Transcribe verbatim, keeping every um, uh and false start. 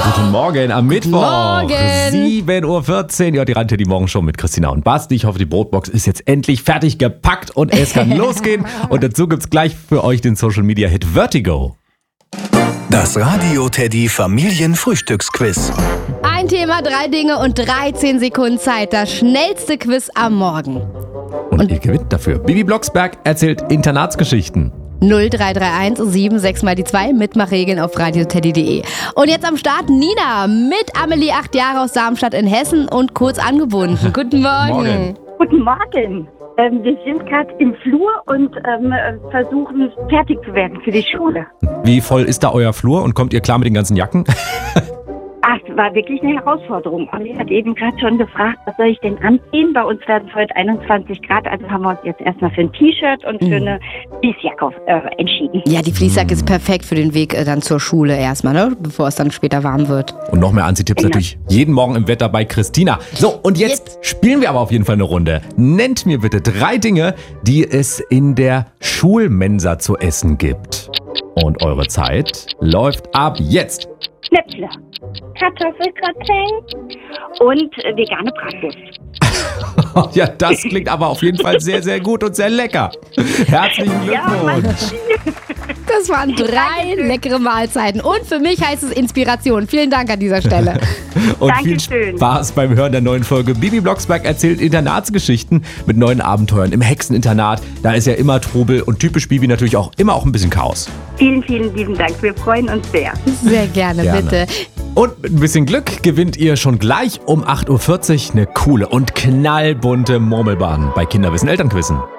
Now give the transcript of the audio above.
Guten Morgen am Mittwoch, Morgen. sieben Uhr vierzehn. Ja, die Rante, die Morgenshow mit Christina und Basti. Ich hoffe, die Brotbox ist jetzt endlich fertig gepackt und es kann losgehen. Und dazu gibt's gleich für euch den Social Media Hit Vertigo. Das Radio Teddy Familienfrühstücksquiz. Ein Thema, drei Dinge und dreizehn Sekunden Zeit. Das schnellste Quiz am Morgen. Und, und ihr gewinnt dafür. Bibi Blocksberg erzählt Internatsgeschichten. null drei drei eins sieben sechs mal die zwei. Mitmachregeln auf radioteddy punkt de. Und jetzt am Start Nina mit Amelie, acht Jahre aus Darmstadt in Hessen und kurz angebunden. Guten Morgen. Morgen. Guten Morgen. Ähm, wir sind gerade im Flur und ähm, versuchen fertig zu werden für die Schule. Wie voll ist da euer Flur und kommt ihr klar mit den ganzen Jacken? Ach, es war wirklich eine Herausforderung. Olli hat eben gerade schon gefragt, was soll ich denn anziehen? Bei uns werden es heute einundzwanzig Grad, also haben wir uns jetzt erstmal für ein T-Shirt und für eine Fließjacke äh, entschieden. Ja, die Fließjacke ist perfekt für den Weg äh, dann zur Schule erstmal, ne? Bevor es dann später warm wird. Und noch mehr Anziehtipps natürlich jeden Morgen im Wetter bei Christina. So, und jetzt, jetzt spielen wir aber auf jeden Fall eine Runde. Nennt mir bitte drei Dinge, die es in der Schulmensa zu essen gibt. Und eure Zeit läuft ab jetzt. Schnäpsle, Kartoffelgratin und äh, vegane Bratwurst. Ja, das klingt aber auf jeden Fall sehr, sehr gut und sehr lecker. Herzlichen Glückwunsch. Das waren drei leckere Mahlzeiten. Und für mich heißt es Inspiration. Vielen Dank an dieser Stelle. Und Dankeschön. viel Spaß beim Hören der neuen Folge. Bibi Blocksberg erzählt Internatsgeschichten mit neuen Abenteuern im Hexeninternat. Da ist ja immer Trubel und typisch Bibi natürlich auch immer auch ein bisschen Chaos. Vielen, vielen lieben Dank. Wir freuen uns sehr. Sehr gerne, Gerne. bitte. Und mit ein bisschen Glück gewinnt ihr schon gleich um acht Uhr vierzig eine coole und knallbunte Murmelbahn bei Kinderwissen Elternquissen.